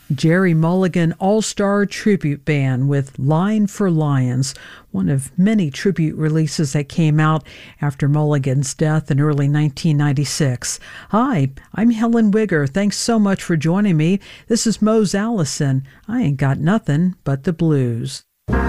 Jerry Mulligan All-Star Tribute Band with Line for Lions, one of many tribute releases that came out after Mulligan's death in early 1996. Hi, I'm Helen Wigger. Thanks so much for joining me. This is Mose Allison. I ain't got nothing but the blues.